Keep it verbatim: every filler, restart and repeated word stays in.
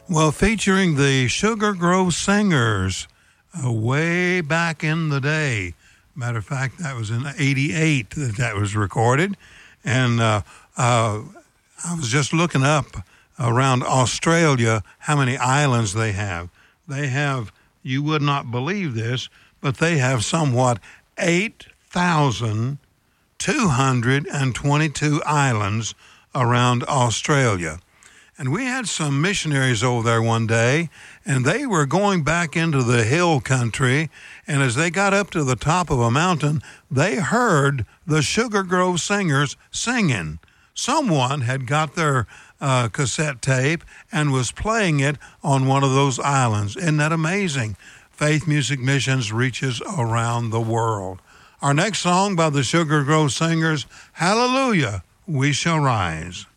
Well, featuring the Sugar Grove Singers uh, way back in the day. Matter of fact, that was in eighty-eight that that was recorded. And uh, uh, I was just looking up around Australia how many islands they have. They have, you would not believe this, but they have somewhat eight thousand two hundred twenty-two islands around Australia. And we had some missionaries over there one day, and they were going back into the hill country, and as they got up to the top of a mountain, they heard the Sugar Grove Singers singing. Someone had got their uh, cassette tape and was playing it on one of those islands. Isn't that amazing? Faith Music Missions reaches around the world. Our next song by the Sugar Grove Singers, Hallelujah, We Shall Rise.